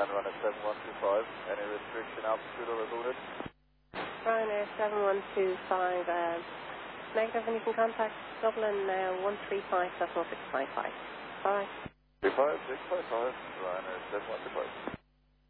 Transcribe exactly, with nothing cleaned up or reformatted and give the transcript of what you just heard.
and runner seven one two five. Any restriction altitude or ordered? Ryanair seven one two five, um, negative, and you can contact Dublin uh, one three five seven six five five. Bye. three five six five five, Ryanair seven one two five.